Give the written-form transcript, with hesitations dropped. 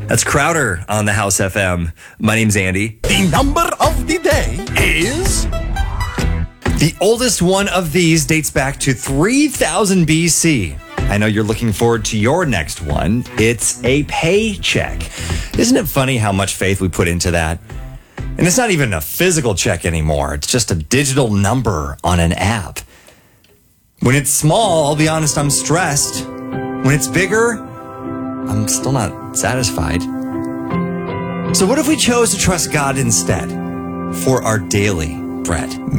That's Crowder on the House FM. My name's Andy. The number of the day is... The oldest one of these dates back to 3000 BC. I know you're looking forward to your next one. It's a paycheck. Isn't it funny how much faith we put into that? And it's not even a physical check anymore. It's just a digital number on an app. When it's small, I'll be honest, I'm stressed. When it's bigger, I'm still not satisfied. So what if we chose to trust God instead for our daily bread?